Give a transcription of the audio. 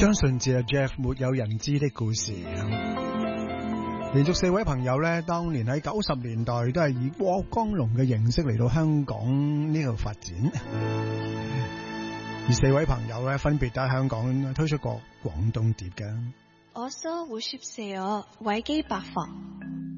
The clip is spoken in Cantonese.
張信哲 Jeff 沒有人知的故事。連續4位朋友呢，當年喺90年代都係以郭光龍嘅形式嚟到香港呢度發展，而4位朋友呢，分別都喺香港推出過廣東碟嘅。 어서 오십시오，維基百科。